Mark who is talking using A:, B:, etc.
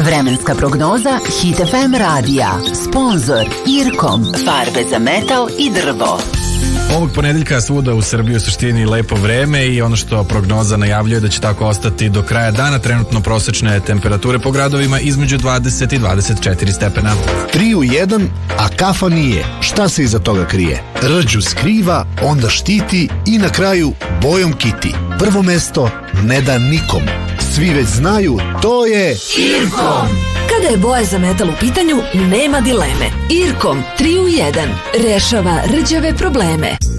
A: Vremenska prognoza Hit FM radija. Sponzor Irkom. Farbe za metal i drvo.
B: Ovog ponedeljka svuda u Srbiji u suštini lepo vreme i ono što prognoza najavljuje da će tako ostati do kraja dana. Trenutno prosečne temperature po gradovima između 20 i 24 stepena.
C: 3 u 1, a kafa nije. Šta se iza toga krije? Rđu skriva, onda štiti i na kraju bojom kiti. Prvo mesto ne da nikom. Svi već znaju, to je Irkom.
D: Kada je boja za metal u pitanju, nema dileme. Irkom 3 u 1 rešava rđave probleme.